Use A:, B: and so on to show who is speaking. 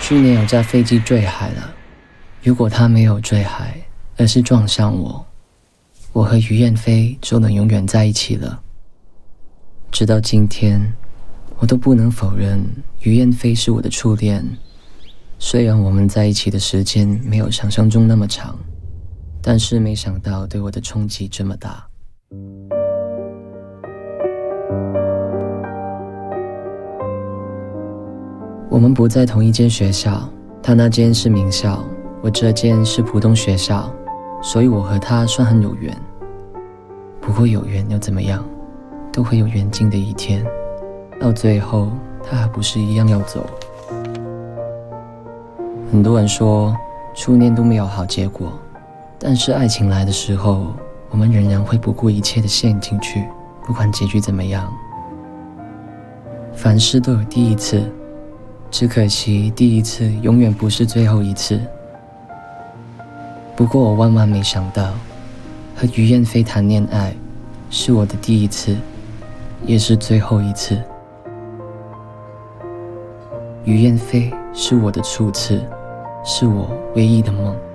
A: 去年有架飞机坠海了，如果它没有坠海，而是撞上我，我和于燕飞就能永远在一起了。直到今天，我都不能否认于燕飞是我的初恋。虽然我们在一起的时间没有想象中那么长，但是没想到对我的冲击这么大。我们不在同一间学校，他那间是名校，我这间是普通学校，所以我和他算很有缘。不过有缘又怎么样，都会有缘尽的一天，到最后他还不是一样要走。很多人说初恋都没有好结果，但是爱情来的时候，我们仍然会不顾一切地陷进去，不管结局怎么样。凡事都有第一次，只可惜第一次永远不是最后一次。不过我万万没想到，和于燕飞谈恋爱是我的第一次，也是最后一次。于燕飞是我的初次，是我唯一的梦。